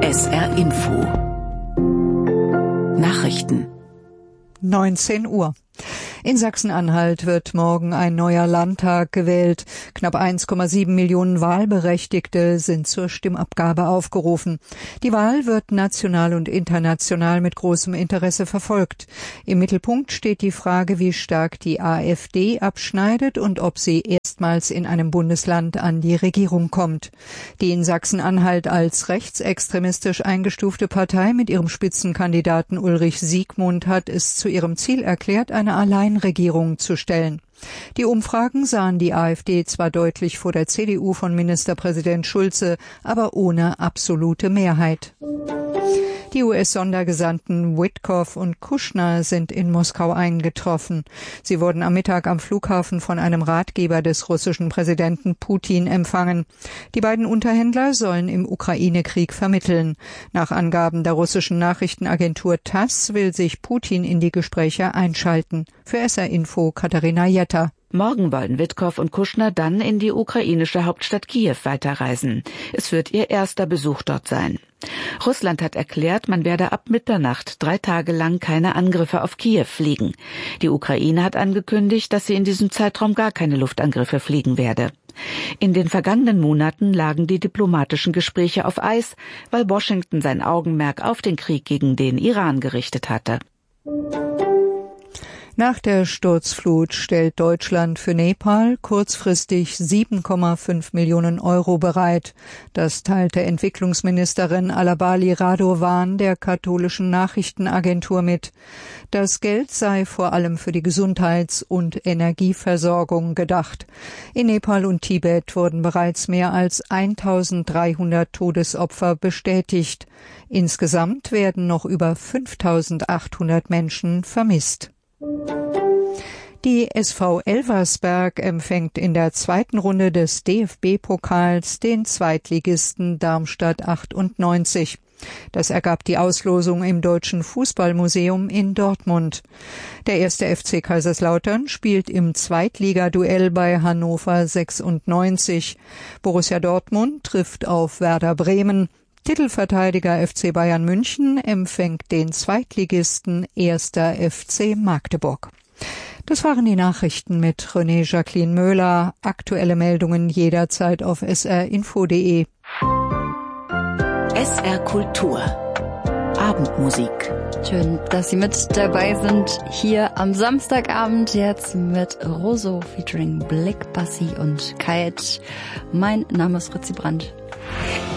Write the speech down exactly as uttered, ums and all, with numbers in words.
S R Info. Nachrichten. neunzehn Uhr. In Sachsen-Anhalt wird morgen ein neuer Landtag gewählt. Knapp eins Komma sieben Millionen Wahlberechtigte sind zur Stimmabgabe aufgerufen. Die Wahl wird national und international mit großem Interesse verfolgt. Im Mittelpunkt steht die Frage, wie stark die AfD abschneidet und ob sie erstmals in einem Bundesland an die Regierung kommt. Die in Sachsen-Anhalt als rechtsextremistisch eingestufte Partei mit ihrem Spitzenkandidaten Ulrich Siegmund hat es zu ihrem Ziel erklärt, eine Alleinregierung zu stellen. Die Umfragen sahen die AfD zwar deutlich vor der C D U von Ministerpräsident Schulze, aber ohne absolute Mehrheit. Die U S-Sondergesandten Witkoff und Kushner sind in Moskau eingetroffen. Sie wurden am Mittag am Flughafen von einem Ratgeber des russischen Präsidenten Putin empfangen. Die beiden Unterhändler sollen im Ukraine-Krieg vermitteln. Nach Angaben der russischen Nachrichtenagentur TASS will sich Putin in die Gespräche einschalten. Für S R Info Katharina Jetter. Morgen wollen Witkoff und Kushner dann in die ukrainische Hauptstadt Kiew weiterreisen. Es wird ihr erster Besuch dort sein. Russland hat erklärt, man werde ab Mitternacht drei Tage lang keine Angriffe auf Kiew fliegen. Die Ukraine hat angekündigt, dass sie in diesem Zeitraum gar keine Luftangriffe fliegen werde. In den vergangenen Monaten lagen die diplomatischen Gespräche auf Eis, weil Washington sein Augenmerk auf den Krieg gegen den Iran gerichtet hatte. Nach der Sturzflut stellt Deutschland für Nepal kurzfristig sieben Komma fünf Millionen Euro bereit. Das teilte Entwicklungsministerin Alabali Radovan der katholischen Nachrichtenagentur mit. Das Geld sei vor allem für die Gesundheits- und Energieversorgung gedacht. In Nepal und Tibet wurden bereits mehr als eintausenddreihundert Todesopfer bestätigt. Insgesamt werden noch über fünftausendachthundert Menschen vermisst. Die S V Elversberg empfängt in der zweiten Runde des D F B-Pokals den Zweitligisten Darmstadt achtundneunzig. Das ergab die Auslosung im Deutschen Fußballmuseum in Dortmund. Der erste F C Kaiserslautern spielt im Zweitligaduell bei Hannover sechsundneunzig. Borussia Dortmund trifft auf Werder Bremen. Titelverteidiger F C Bayern München empfängt den Zweitligisten erster F C Magdeburg. Das waren die Nachrichten mit René Jacqueline Möhler. Aktuelle Meldungen jederzeit auf s r info punkt d e. S R Kultur. Abendmusik. Schön, dass Sie mit dabei sind. Hier am Samstagabend jetzt mit Rosso featuring Blick, Bassi und Kite. Mein Name ist Ritzi Brandt.